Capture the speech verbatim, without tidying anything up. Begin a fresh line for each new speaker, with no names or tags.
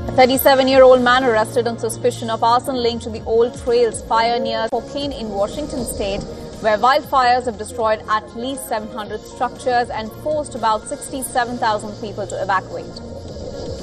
A thirty-seven-year-old man arrested on suspicion of arson linked to the Old Trails fire near Spokane in Washington state, where wildfires have destroyed at least seven hundred structures and forced about sixty-seven thousand people to evacuate.